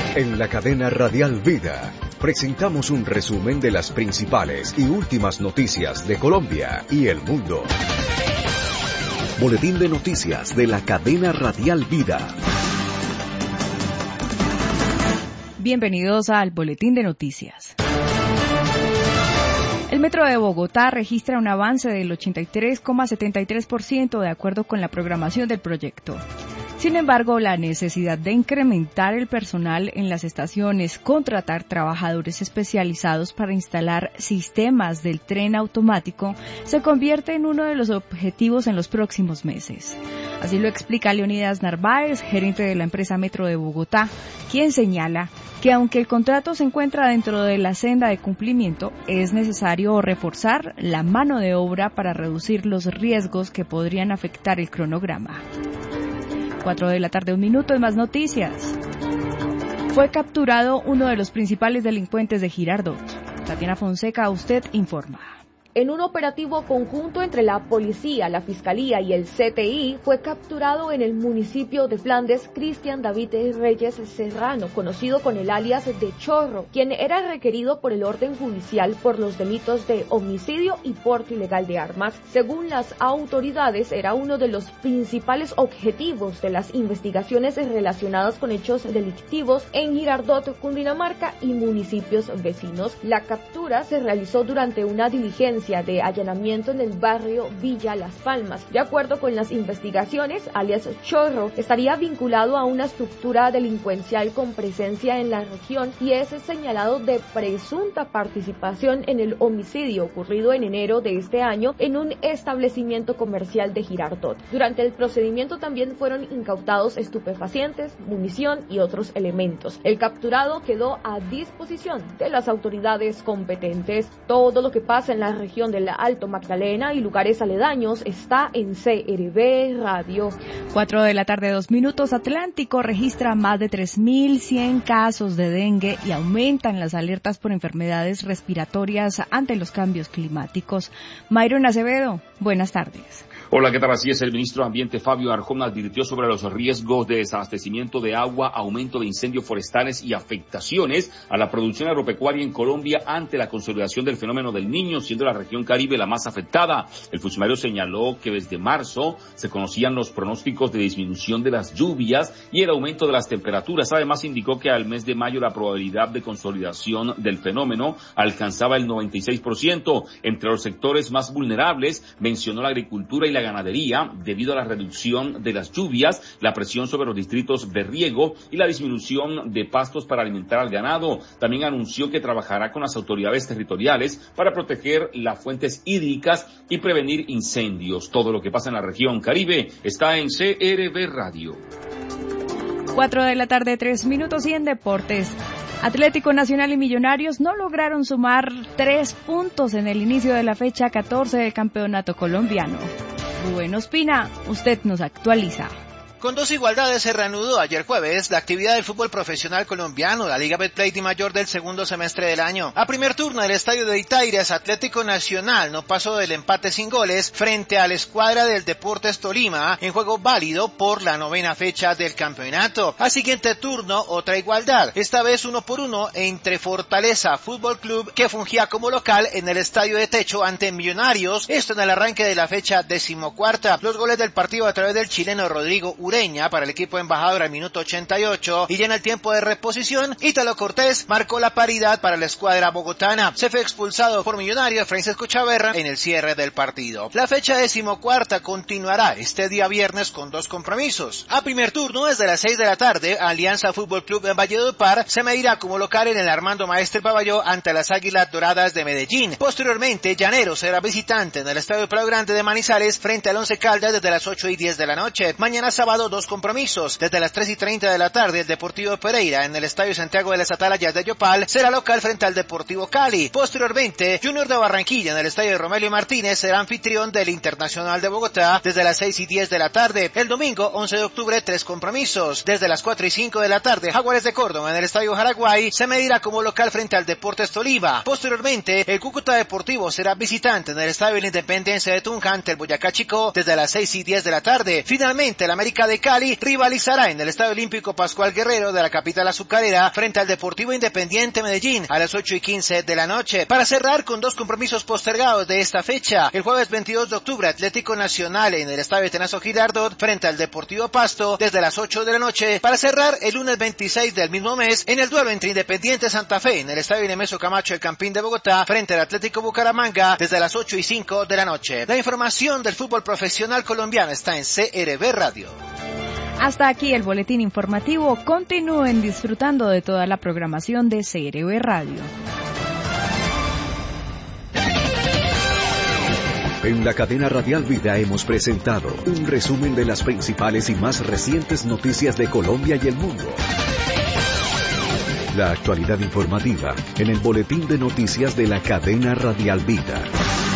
En la cadena Radial Vida presentamos un resumen de las principales y últimas noticias de Colombia y el mundo. Boletín de noticias de la cadena Radial Vida. Bienvenidos al Boletín de Noticias. El Metro de Bogotá registra un avance del 83,73% de acuerdo con la programación del proyecto. Sin embargo, la necesidad de incrementar el personal en las estaciones, contratar trabajadores especializados para instalar sistemas del tren automático, se convierte en uno de los objetivos en los próximos meses. Así lo explica Leonidas Narváez, gerente de la empresa Metro de Bogotá, quien señala que aunque el contrato se encuentra dentro de la senda de cumplimiento, es necesario reforzar la mano de obra para reducir los riesgos que podrían afectar el cronograma. 4 de la tarde, 1 minuto, y más noticias. Fue capturado uno de los principales delincuentes de Girardot. Tatiana Fonseca, usted informa. En un operativo conjunto entre la policía, la fiscalía y el CTI, fue capturado en el municipio de Flandes Cristian David Reyes Serrano, conocido con el alias de Chorro, quien era requerido por el orden judicial por los delitos de homicidio y porte ilegal de armas. Según las autoridades, era uno de los principales objetivos de las investigaciones relacionadas con hechos delictivos en Girardot, Cundinamarca y municipios vecinos. La captura se realizó durante una diligencia de allanamiento en el barrio Villa Las Palmas. De acuerdo con las investigaciones, alias Chorro estaría vinculado a una estructura delincuencial con presencia en la región y es señalado de presunta participación en el homicidio ocurrido en enero de este año en un establecimiento comercial de Girardot. Durante el procedimiento también fueron incautados estupefacientes, munición y otros elementos. El capturado quedó a disposición de las autoridades competentes. Todo lo que pasa en la región del Alto Magdalena y lugares aledaños está en CRB Radio. 4 de la tarde, 2 minutos. Atlántico registra más de 3.100 casos de dengue y aumentan las alertas por enfermedades respiratorias ante los cambios climáticos. Mayron Acevedo, buenas tardes. Hola, ¿qué tal? Así es, el ministro de Ambiente Fabio Arjona advirtió sobre los riesgos de desabastecimiento de agua, aumento de incendios forestales y afectaciones a la producción agropecuaria en Colombia ante la consolidación del fenómeno del Niño, siendo la región Caribe la más afectada. El funcionario señaló que desde marzo se conocían los pronósticos de disminución de las lluvias y el aumento de las temperaturas. Además, indicó que al mes de mayo la probabilidad de consolidación del fenómeno alcanzaba el 96%. Entre los sectores más vulnerables mencionó la agricultura y la ganadería debido a la reducción de las lluvias, la presión sobre los distritos de riego y la disminución de pastos para alimentar al ganado. También anunció que trabajará con las autoridades territoriales para proteger las fuentes hídricas y prevenir incendios. Todo lo que pasa en la región Caribe está en CRB Radio. 4 de la tarde, 3 minutos, y en deportes. Atlético Nacional y Millonarios no lograron sumar 3 puntos en el inicio de la fecha 14 del campeonato colombiano. Rubén Ospina, usted nos actualiza. Con 2 igualdades se reanudó ayer jueves la actividad del fútbol profesional colombiano, la Liga Betplay Di Mayor del segundo semestre del año. A primer turno del estadio de Itaires, Atlético Nacional no pasó del empate sin goles frente a la escuadra del Deportes Tolima en juego válido por la 9ª fecha del campeonato. Al siguiente turno, otra igualdad, esta vez 1-1 entre Fortaleza Fútbol Club, que fungía como local en el estadio de techo ante Millonarios, esto en el arranque de la fecha 14ª. Los goles del partido a través del chileno Rodrigo Ureña para el equipo embajador al minuto 88 y ya en el tiempo de reposición, Ítalo Cortés marcó la paridad para la escuadra bogotana. Se fue expulsado por Millonarios Francisco Chaverra en el cierre del partido. La fecha 14ª continuará este día viernes con 2 compromisos. A primer turno, desde las 6 de la tarde, Alianza Fútbol Club en Valledupar se medirá como local en el Armando Maestre Paballó ante las Águilas Doradas de Medellín. Posteriormente, Llaneros será visitante en el Estadio Prado Grande de Manizales frente al Once Caldas desde las 8:10 de la noche. Mañana sábado, 2 compromisos. Desde las 3:30 de la tarde, el Deportivo Pereira en el Estadio Santiago de las Atalayas de Yopal será local frente al Deportivo Cali. Posteriormente, Junior de Barranquilla en el Estadio Romelio Martínez será anfitrión del Internacional de Bogotá desde las 6:10 de la tarde. El domingo 11 de octubre, 3 compromisos. Desde las 4:05 de la tarde, Jaguares de Córdoba en el Estadio Jaraguay se medirá como local frente al Deportes Tolima. Posteriormente, el Cúcuta Deportivo será visitante en el Estadio de la Independencia de Tunja ante el Boyacá Chicó desde las 6:10 de la tarde. Finalmente, el América de Cali rivalizará en el Estadio Olímpico Pascual Guerrero de la capital azucarera frente al Deportivo Independiente Medellín a las 8:15 de la noche. Para cerrar con dos compromisos postergados de esta fecha, el jueves 22 de octubre Atlético Nacional en el Estadio Tenazo Girardot frente al Deportivo Pasto desde las 8 de la noche, para cerrar el lunes 26 del mismo mes en el duelo entre Independiente Santa Fe en el Estadio Nemesio Camacho El Campín de Bogotá frente al Atlético Bucaramanga desde las 8:05 de la noche. La información del fútbol profesional colombiano está en CRB Radio. Hasta aquí el boletín informativo. Continúen disfrutando de toda la programación de CRB Radio. En la cadena Radial Vida hemos presentado un resumen de las principales y más recientes noticias de Colombia y el mundo. La actualidad informativa en el boletín de noticias de la cadena Radial Vida.